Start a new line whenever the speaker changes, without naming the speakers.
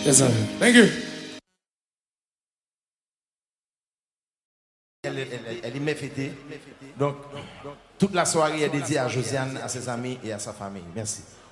Yes, sir. Thank you.
Elle m'a fêté. Donc, toute la soirée est dédiée à Josiane, à ses amis et à sa famille. Merci.